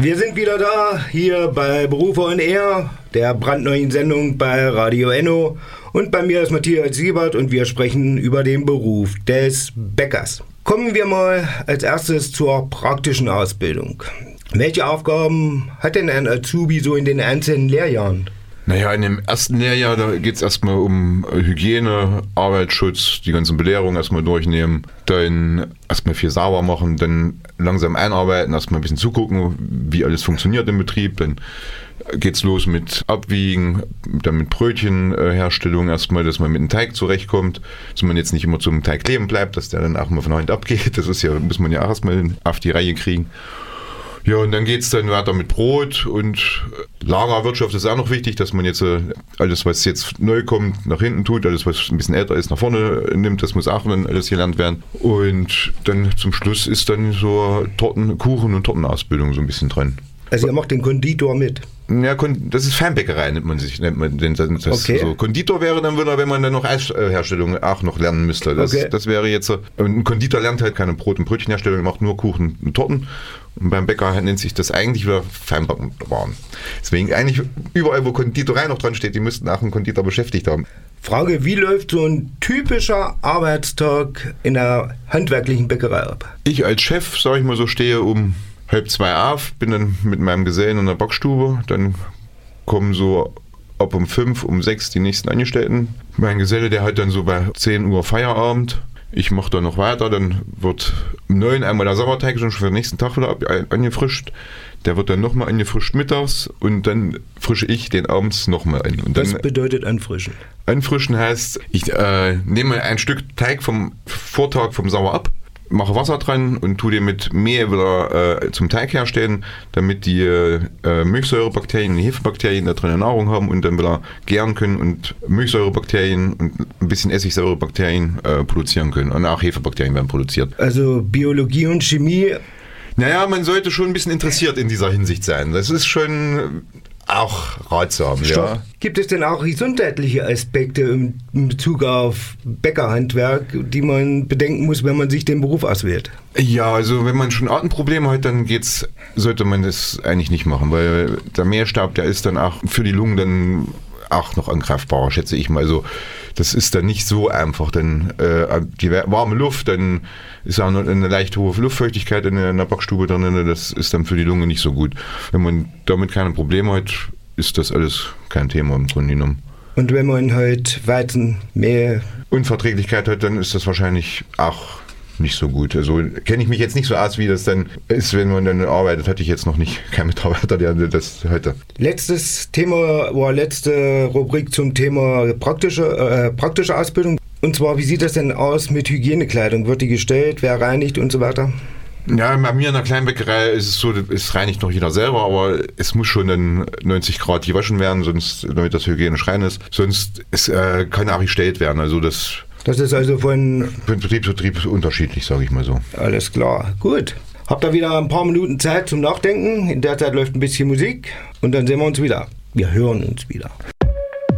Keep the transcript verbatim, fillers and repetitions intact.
Wir sind wieder da, hier bei Berufe on Air, der brandneuen Sendung bei Radio Enno. Und bei mir ist Matthias Siebert und wir sprechen über den Beruf des Bäckers. Kommen wir mal als erstes zur praktischen Ausbildung. Welche Aufgaben hat denn ein Azubi so in den einzelnen Lehrjahren? Naja, in dem ersten Lehrjahr, da geht es erstmal um Hygiene, Arbeitsschutz, die ganzen Belehrungen erstmal durchnehmen, dann erstmal viel sauber machen, dann langsam einarbeiten, erstmal ein bisschen zugucken, wie alles funktioniert im Betrieb, dann geht's los mit Abwiegen, dann mit Brötchenherstellung erstmal, dass man mit dem Teig zurechtkommt, dass man jetzt nicht immer zum Teig kleben bleibt, dass der dann auch mal von der Hand abgeht, das ist ja, muss man ja auch erstmal auf die Reihe kriegen. Ja, und dann geht es dann weiter mit Brot und Lagerwirtschaft ist auch noch wichtig, dass man jetzt äh, alles, was jetzt neu kommt, nach hinten tut, alles, was ein bisschen älter ist, nach vorne nimmt, das muss auch dann alles gelernt werden. Und dann zum Schluss ist dann so Torten, Kuchen und Tortenausbildung so ein bisschen dran. Also ihr macht den Konditor mit? Ja, das ist Feinbäckerei, nennt man sich, nennt man den. Das okay. So. Konditor wäre dann wieder, wenn man dann noch Eisherstellung auch noch lernen müsste. Das, okay. das wäre jetzt, ein Konditor lernt halt keine Brot- und Brötchenherstellung, macht nur Kuchen und Torten. Und beim Bäcker nennt sich das eigentlich wieder Feinbackenwaren. Deswegen eigentlich überall, wo Konditorei noch dran steht, die müssten auch einen Konditor beschäftigt haben. Frage, wie läuft so ein typischer Arbeitstag in der handwerklichen Bäckerei ab? Ich als Chef, sage ich mal so, stehe um halb zwei auf, bin dann mit meinem Gesellen in der Backstube, dann kommen so ab um fünf, um sechs die nächsten Angestellten. Mein Geselle, der hat dann so bei zehn Uhr Feierabend. Ich mache dann noch weiter, dann wird um neun einmal der Sauerteig schon für den nächsten Tag wieder angefrischt. Der wird dann nochmal angefrischt mittags und dann frische ich den abends nochmal an. Und Was dann, bedeutet anfrischen? Anfrischen heißt, ich äh, nehme ein Stück Teig vom Vortag vom Sauer ab, mache Wasser dran und tue den mit Mehl wieder äh, zum Teig herstellen, damit die äh, Milchsäurebakterien, die Hefebakterien da drin Nahrung haben und dann wieder gären können und Milchsäurebakterien und ein bisschen Essigsäurebakterien äh, produzieren können. Und auch Hefebakterien werden produziert. Also Biologie und Chemie? Naja, man sollte schon ein bisschen interessiert in dieser Hinsicht sein. Das ist schon auch ratsam, ja. Gibt es denn auch gesundheitliche Aspekte in Bezug auf Bäckerhandwerk, die man bedenken muss, wenn man sich den Beruf auswählt? Ja, also wenn man schon Atemprobleme hat, dann geht's, sollte man das eigentlich nicht machen, weil der Mehlstaub, der ist dann auch für die Lungen dann auch noch angreifbarer, schätze ich mal. Also das ist dann nicht so einfach, denn äh, die warme Luft, dann ist auch noch eine leicht hohe Luftfeuchtigkeit in der, in der Backstube drin, das ist dann für die Lunge nicht so gut. Wenn man damit keine Probleme hat, ist das alles kein Thema im Grunde genommen. Und wenn man halt Weizen, Mehl... Unverträglichkeit hat, dann ist das wahrscheinlich auch nicht so gut. Also kenne ich mich jetzt nicht so aus, wie das dann ist, wenn man dann arbeitet. Hatte ich jetzt noch nicht keinen Mitarbeiter, der das hatte. Letztes Thema war letzte Rubrik zum Thema praktische, äh, praktische Ausbildung. Und zwar, wie sieht das denn aus mit Hygienekleidung? Wird die gestellt, wer reinigt und so weiter? Ja, bei mir in der Kleinbäckerei ist es so, es reinigt noch jeder selber, aber es muss schon dann neunzig Grad gewaschen werden, sonst, damit das hygienisch rein ist. Sonst es, äh, kann auch gestellt werden. Also das Das ist also von... Von Betrieb zu Betrieb unterschiedlich, sage ich mal so. Alles klar, gut. Habt ihr wieder ein paar Minuten Zeit zum Nachdenken? In der Zeit läuft ein bisschen Musik und dann sehen wir uns wieder. Wir hören uns wieder.